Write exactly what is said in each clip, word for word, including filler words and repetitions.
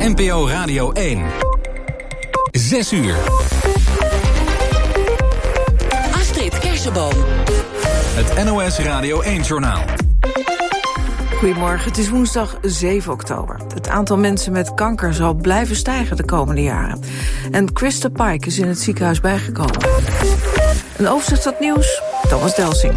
N P O Radio één. Zes uur. Astrid Kersenboom. Het N O S Radio één-journaal. Goedemorgen, het is woensdag zeven oktober. Het aantal mensen met kanker zal blijven stijgen de komende jaren. En Christa Pike is in het ziekenhuis bijgekomen. Een overzicht van het nieuws, Thomas Delsing.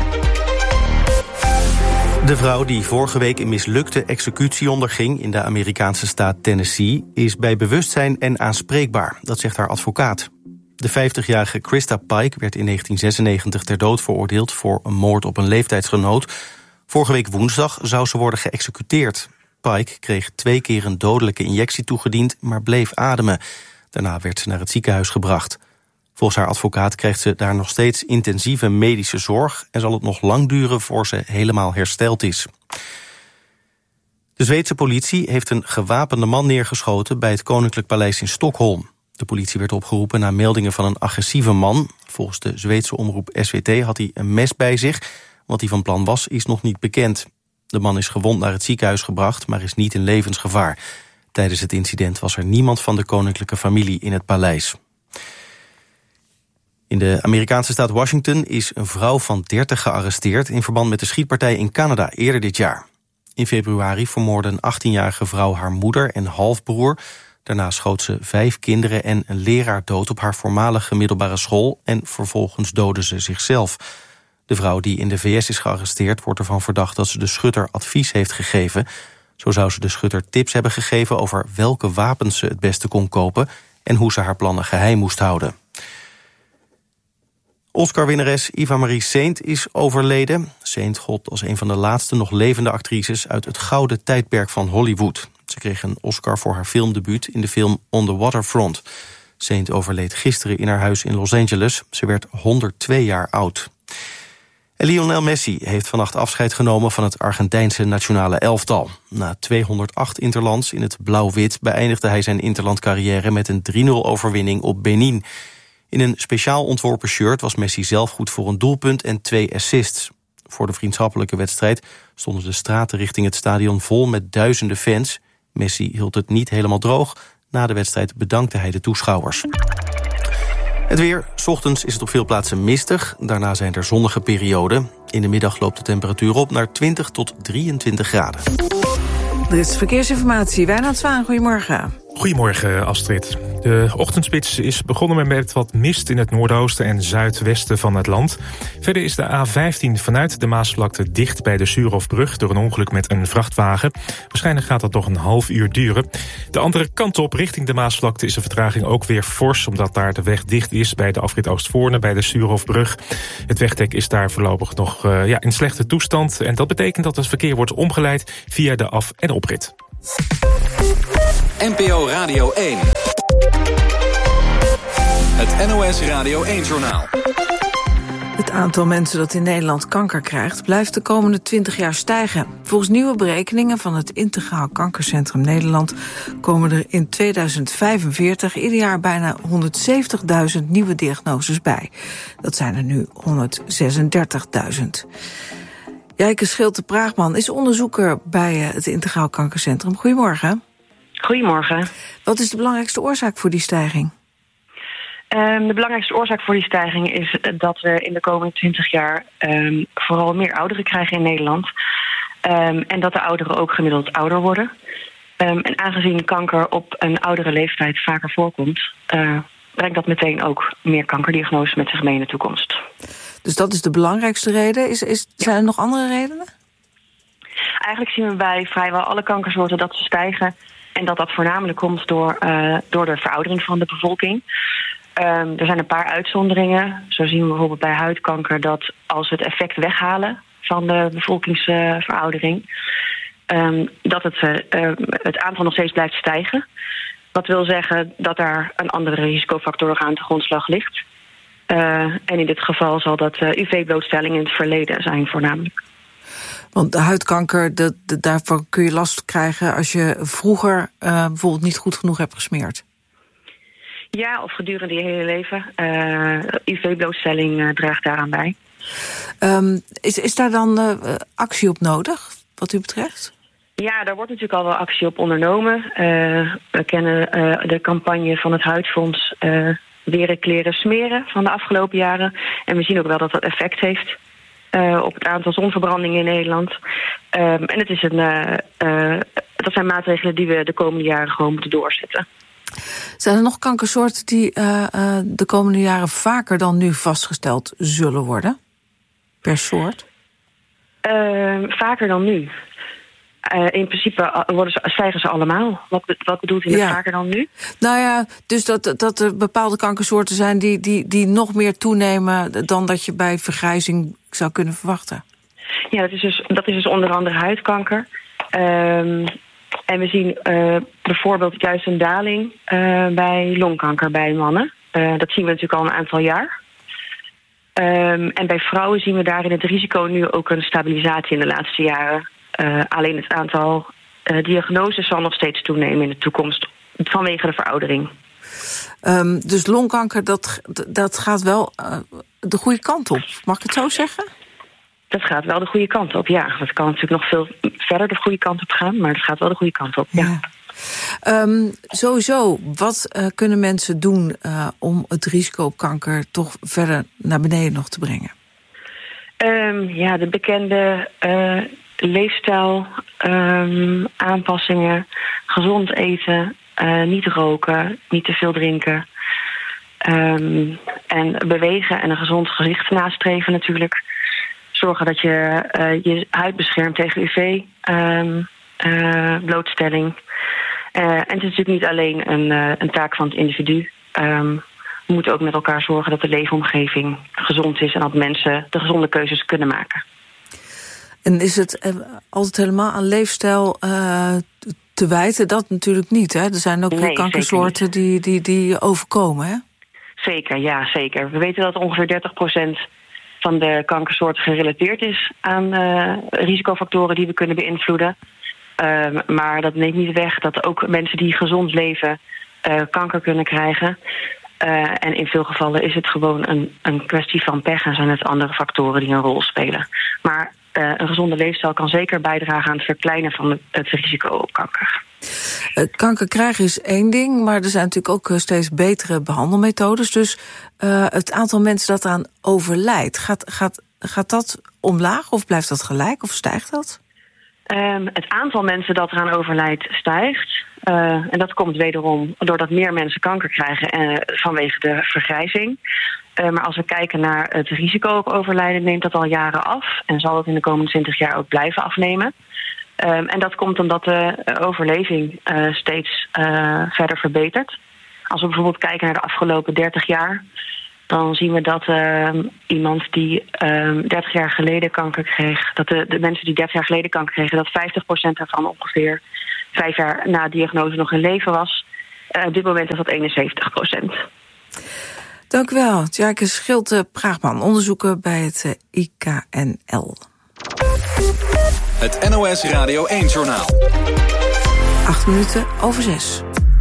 De vrouw die vorige week een mislukte executie onderging in de Amerikaanse staat Tennessee is bij bewustzijn en aanspreekbaar, dat zegt haar advocaat. De vijftigjarige Christa Pike werd in negentien zesennegentig ter dood veroordeeld voor een moord op een leeftijdsgenoot. Vorige week woensdag zou ze worden geëxecuteerd. Pike kreeg twee keer een dodelijke injectie toegediend, maar bleef ademen. Daarna werd ze naar het ziekenhuis gebracht. Volgens haar advocaat krijgt ze daar nog steeds intensieve medische zorg en zal het nog lang duren voor ze helemaal hersteld is. De Zweedse politie heeft een gewapende man neergeschoten bij het Koninklijk Paleis in Stockholm. De politie werd opgeroepen na meldingen van een agressieve man. Volgens de Zweedse omroep S V T had hij een mes bij zich. Wat hij van plan was, is nog niet bekend. De man is gewond naar het ziekenhuis gebracht, maar is niet in levensgevaar. Tijdens het incident was er niemand van de koninklijke familie in het paleis. In de Amerikaanse staat Washington is een vrouw van dertig gearresteerd in verband met de schietpartij in Canada eerder dit jaar. In februari vermoordde een achttienjarige vrouw haar moeder en halfbroer. Daarna schoot ze vijf kinderen en een leraar dood op haar voormalige middelbare school en vervolgens doodde ze zichzelf. De vrouw die in de V S is gearresteerd wordt ervan verdacht dat ze de schutter advies heeft gegeven. Zo zou ze de schutter tips hebben gegeven over welke wapens ze het beste kon kopen en hoe ze haar plannen geheim moest houden. Oscar-winnares Eva Marie Saint is overleden. Saint gold als een van de laatste nog levende actrices uit het gouden tijdperk van Hollywood. Ze kreeg een Oscar voor haar filmdebuut in de film On the Waterfront. Saint overleed gisteren in haar huis in Los Angeles. Ze werd honderdtwee jaar oud. En Lionel Messi heeft vannacht afscheid genomen van het Argentijnse nationale elftal. Na tweehonderdacht interlands in het blauw-wit beëindigde hij zijn interlandcarrière met een drie nul overwinning op Benin. In een speciaal ontworpen shirt was Messi zelf goed voor een doelpunt en twee assists. Voor de vriendschappelijke wedstrijd stonden de straten richting het stadion vol met duizenden fans. Messi hield het niet helemaal droog. Na de wedstrijd bedankte hij de toeschouwers. Het weer. 's Ochtends is het op veel plaatsen mistig. Daarna zijn er zonnige perioden. In de middag loopt de temperatuur op naar twintig tot drieëntwintig graden. Er is verkeersinformatie. Wijnand Zwaan, goedemorgen. Goedemorgen, Astrid. De ochtendspits is begonnen met wat mist in het noordoosten en zuidwesten van het land. Verder is de A vijftien vanuit de Maasvlakte dicht bij de Suurhofbrug door een ongeluk met een vrachtwagen. Waarschijnlijk gaat dat nog een half uur duren. De andere kant op, richting de Maasvlakte, is de vertraging ook weer fors, omdat daar de weg dicht is bij de afrit Oostvoorne, bij de Suurhofbrug. Het wegdek is daar voorlopig nog uh, ja, in slechte toestand. En dat betekent dat het verkeer wordt omgeleid via de af- en oprit. N P O Radio één. Het N O S Radio één-journaal. Het aantal mensen dat in Nederland kanker krijgt blijft de komende twintig jaar stijgen. Volgens nieuwe berekeningen van het Integraal Kankercentrum Nederland komen er in tweeduizend vijfenveertig ieder jaar bijna honderdzeventigduizend nieuwe diagnoses bij. Dat zijn er nu honderdzesendertigduizend. Jijke Schilte-Praagman is onderzoeker bij het Integraal Kankercentrum. Goedemorgen. Goedemorgen. Wat is de belangrijkste oorzaak voor die stijging? Um, de belangrijkste oorzaak voor die stijging is dat we in de komende twintig jaar um, vooral meer ouderen krijgen in Nederland. Um, en dat de ouderen ook gemiddeld ouder worden. Um, en aangezien kanker op een oudere leeftijd vaker voorkomt, uh, brengt dat meteen ook meer kankerdiagnoses met zich mee in de toekomst. Dus dat is de belangrijkste reden. Is, is, zijn er nog andere redenen? Eigenlijk zien we bij vrijwel alle kankersoorten dat ze stijgen. En dat dat voornamelijk komt door, uh, door de veroudering van de bevolking. Um, er zijn een paar uitzonderingen. Zo zien we bijvoorbeeld bij huidkanker dat als we het effect weghalen van de bevolkingsveroudering, uh, um, dat het, uh, het aantal nog steeds blijft stijgen. Dat wil zeggen dat daar een andere risicofactor nog aan de grondslag ligt. Uh, en in dit geval zal dat uh, U V-blootstelling in het verleden zijn voornamelijk. Want de huidkanker, de, de, daarvan kun je last krijgen als je vroeger uh, bijvoorbeeld niet goed genoeg hebt gesmeerd. Ja, of gedurende je hele leven. Uh, U V-blootstelling uh, draagt daaraan bij. Um, is, is daar dan uh, actie op nodig, wat u betreft? Ja, daar wordt natuurlijk al wel actie op ondernomen. Uh, we kennen uh, de campagne van het Huidfonds uh, Weren, Kleren, Smeren van de afgelopen jaren. En we zien ook wel dat dat effect heeft uh, op het aantal zonverbrandingen in Nederland. Um, en het is een, uh, uh, dat zijn maatregelen die we de komende jaren gewoon moeten doorzetten. Zijn er nog kankersoorten die uh, uh, de komende jaren vaker dan nu vastgesteld zullen worden? Per soort? Uh, vaker dan nu. Uh, in principe worden ze, stijgen ze allemaal. Wat, wat bedoelt u met ja. vaker dan nu? Nou ja, dus dat, dat er bepaalde kankersoorten zijn die, die, die nog meer toenemen dan dat je bij vergrijzing zou kunnen verwachten. Ja, dat is dus, dat is dus onder andere huidkanker. Um, en we zien uh, bijvoorbeeld juist een daling uh, bij longkanker bij mannen. Uh, dat zien we natuurlijk al een aantal jaar. Um, en bij vrouwen zien we daarin het risico nu ook een stabilisatie in de laatste jaren. Uh, alleen het aantal uh, diagnoses zal nog steeds toenemen in de toekomst vanwege de veroudering. Um, dus longkanker, dat, dat gaat wel uh, de goede kant op. Mag ik het zo zeggen? Dat gaat wel de goede kant op, ja. Dat kan natuurlijk nog veel verder de goede kant op gaan, maar dat gaat wel de goede kant op, ja. ja. Um, sowieso, wat uh, kunnen mensen doen uh, om het risico op kanker toch verder naar beneden nog te brengen? Um, ja, de bekende uh, leefstijl, um, aanpassingen, gezond eten, uh, niet roken, niet te veel drinken. Um, en bewegen en een gezond gezicht nastreven natuurlijk. Zorgen dat je uh, je huid beschermt tegen U V, um, uh, blootstelling. Uh, en het is natuurlijk niet alleen een, uh, een taak van het individu. Um, we moeten ook met elkaar zorgen dat de leefomgeving gezond is en dat mensen de gezonde keuzes kunnen maken. En is het uh, altijd helemaal aan leefstijl uh, te wijten? Dat natuurlijk niet, hè? Er zijn ook nee, kankersoorten die, die, die overkomen, hè? Zeker, ja, zeker. We weten dat ongeveer dertig procent van de kankersoorten gerelateerd is aan uh, risicofactoren die we kunnen beïnvloeden. Uh, maar dat neemt niet weg dat ook mensen die gezond leven uh, kanker kunnen krijgen. Uh, en in veel gevallen is het gewoon een, een kwestie van pech en zijn het andere factoren die een rol spelen. Maar uh, een gezonde leefstijl kan zeker bijdragen aan het verkleinen van het, het risico op kanker. Uh, kanker krijgen is één ding, maar er zijn natuurlijk ook uh, steeds betere behandelmethodes. Dus uh, het aantal mensen dat eraan overlijdt, gaat, gaat, gaat dat omlaag of blijft dat gelijk of stijgt dat? Um, het aantal mensen dat eraan overlijdt stijgt. Uh, en dat komt wederom doordat meer mensen kanker krijgen uh, vanwege de vergrijzing. Uh, maar als we kijken naar het risico op overlijden, neemt dat al jaren af. En zal het in de komende twintig jaar ook blijven afnemen. Um, en dat komt omdat de overleving uh, steeds uh, verder verbetert. Als we bijvoorbeeld kijken naar de afgelopen dertig jaar, dan zien we dat uh, iemand die uh, dertig jaar geleden kanker kreeg, dat de, de mensen die dertig jaar geleden kanker kregen, dat vijftig procent daarvan ongeveer vijf jaar na diagnose nog in leven was. Uh, op dit moment is dat eenenzeventig procent. Dank u wel, Tjake Schilte-Praagman, onderzoeker bij het I K N L. Het N O S Radio één-journaal. Acht minuten over zes.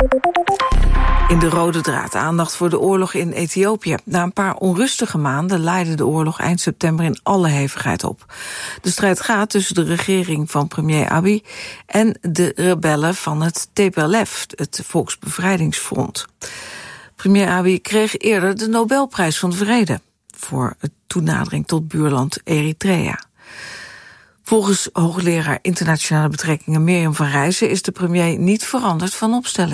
In de rode draad aandacht voor de oorlog in Ethiopië. Na een paar onrustige maanden leidde de oorlog eind september in alle hevigheid op. De strijd gaat tussen de regering van premier Abiy en de rebellen van het T P L F, het Volksbevrijdingsfront. Premier Abiy kreeg eerder de Nobelprijs van de Vrede voor het toenadering tot buurland Eritrea. Volgens hoogleraar internationale betrekkingen Mirjam van Rijssen is de premier niet veranderd van opstelling.